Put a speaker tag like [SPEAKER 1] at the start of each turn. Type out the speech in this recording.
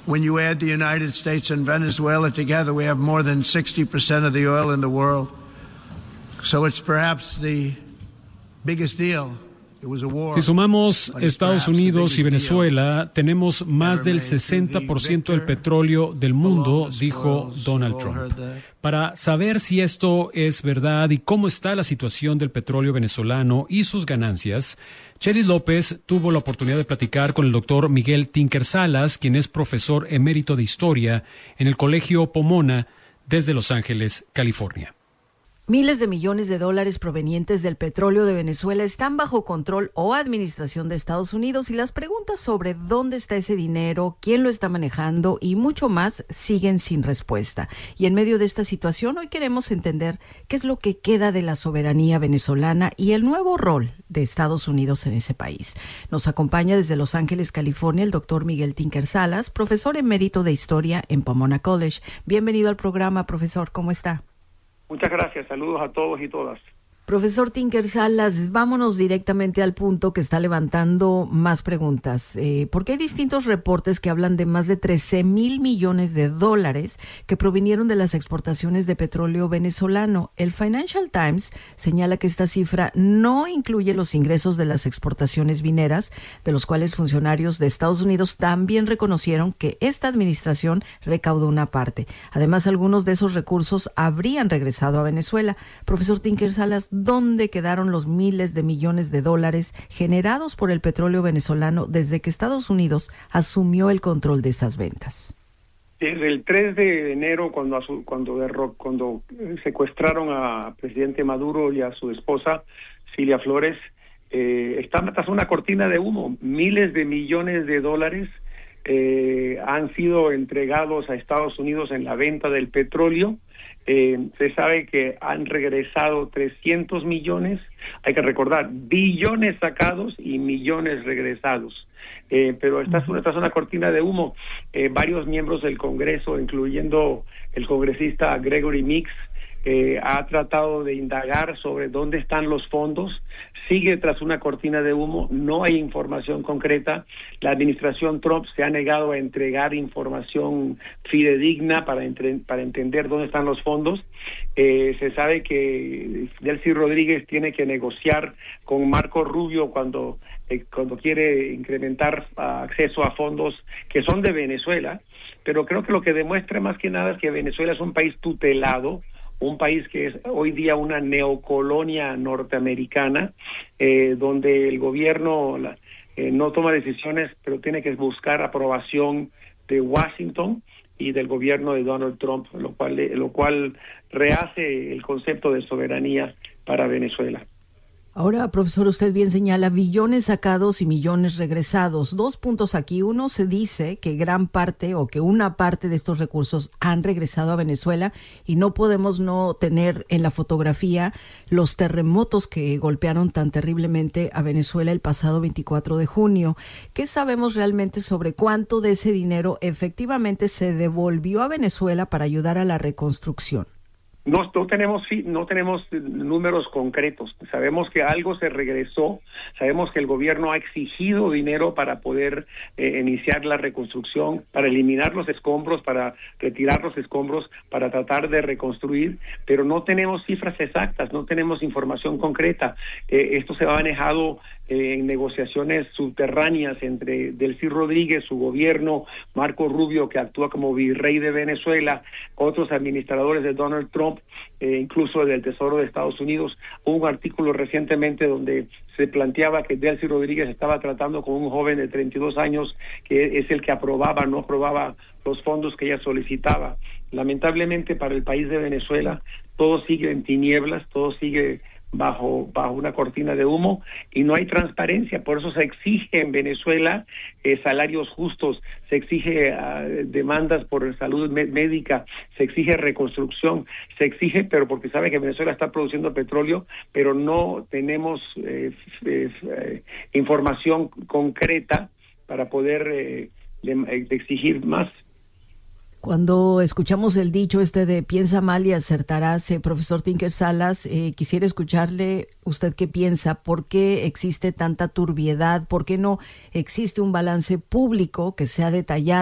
[SPEAKER 1] When you add the United States and Venezuela together, we have more than 60% of the oil in the world. So it's perhaps the biggest deal.
[SPEAKER 2] Si sumamos Estados Unidos y Venezuela, tenemos más del 60% del petróleo del mundo, dijo Donald Trump. Para saber si esto es verdad y cómo está la situación del petróleo venezolano y sus ganancias, Chelis López tuvo la oportunidad de platicar con el doctor Miguel Tinker Salas, quien es profesor emérito de Historia en el Colegio Pomona desde Los Ángeles, California.
[SPEAKER 3] Miles de millones de dólares provenientes del petróleo de Venezuela están bajo control o administración de Estados Unidos y las preguntas sobre dónde está ese dinero, quién lo está manejando y mucho más siguen sin respuesta. Y en medio de esta situación hoy queremos entender qué es lo que queda de la soberanía venezolana y el nuevo rol de Estados Unidos en ese país. Nos acompaña desde Los Ángeles, California, el doctor Miguel Tinker Salas, profesor emérito de Historia en Pomona College. Bienvenido al programa, profesor. ¿Cómo está?
[SPEAKER 4] Muchas gracias, saludos a todos y todas.
[SPEAKER 3] Profesor Tinker Salas, vámonos directamente al punto que está levantando más preguntas, porque hay distintos reportes que hablan de más de 13,000 millones de dólares que provinieron de las exportaciones de petróleo venezolano. El Financial Times señala que esta cifra no incluye los ingresos de las exportaciones mineras, de los cuales funcionarios de Estados Unidos también reconocieron que esta administración recaudó una parte. Además, algunos de esos recursos habrían regresado a Venezuela. Profesor Tinker Salas, ¿dónde quedaron los miles de millones de dólares generados por el petróleo venezolano desde que Estados Unidos asumió el control de esas ventas?
[SPEAKER 4] Desde el 3 de enero, cuando secuestraron a presidente Maduro y a su esposa, Cilia Flores, está tras una cortina de humo. Miles de millones de dólares han sido entregados a Estados Unidos en la venta del petróleo. Se sabe que han regresado 300 millones, hay que recordar, billones sacados y millones regresados. Pero esta es una cortina de humo. Varios miembros del Congreso, incluyendo el congresista Gregory Meeks, ha tratado de indagar sobre dónde están los fondos. Sigue tras una cortina de humo, no hay información concreta. La administración Trump se ha negado a entregar información fidedigna para entender dónde están los fondos. Se sabe que Delcy Rodríguez tiene que negociar con Marco Rubio cuando quiere incrementar acceso a fondos que son de Venezuela, pero creo que lo que demuestra más que nada es que Venezuela es un país tutelado, un país que es hoy día una neocolonia norteamericana, donde el gobierno no toma decisiones, pero tiene que buscar aprobación de Washington y del gobierno de Donald Trump, lo cual rehace el concepto de soberanía para Venezuela.
[SPEAKER 3] Ahora, profesor, usted bien señala billones sacados y millones regresados. 2 puntos aquí. Uno, se dice que gran parte o que una parte de estos recursos han regresado a Venezuela y no podemos no tener en la fotografía los terremotos que golpearon tan terriblemente a Venezuela el pasado 24 de junio. ¿Qué sabemos realmente sobre cuánto de ese dinero efectivamente se devolvió a Venezuela para ayudar a la reconstrucción?
[SPEAKER 4] No tenemos números concretos. Sabemos que algo se regresó, sabemos que el gobierno ha exigido dinero para poder iniciar la reconstrucción, para eliminar los escombros, para retirar los escombros, para tratar de reconstruir, pero no tenemos cifras exactas, no tenemos información concreta. Esto se ha manejado en negociaciones subterráneas entre Delcy Rodríguez, su gobierno, Marco Rubio, que actúa como virrey de Venezuela, otros administradores de Donald Trump, incluso del Tesoro de Estados Unidos. Hubo un artículo recientemente donde se planteaba que Delcy Rodríguez estaba tratando con un joven de 32 años que es el que no aprobaba los fondos que ella solicitaba. Lamentablemente para el país de Venezuela todo sigue en tinieblas, todo sigue bajo una cortina de humo y no hay transparencia. Por eso se exige en Venezuela salarios justos, se exige demandas por salud médica, se exige reconstrucción, se exige, pero porque sabe que Venezuela está produciendo petróleo, pero no tenemos información concreta para poder exigir más.
[SPEAKER 3] Cuando escuchamos el dicho de piensa mal y acertarás, profesor Tinker Salas, quisiera escucharle usted qué piensa, por qué existe tanta turbiedad, por qué no existe un balance público que sea detallado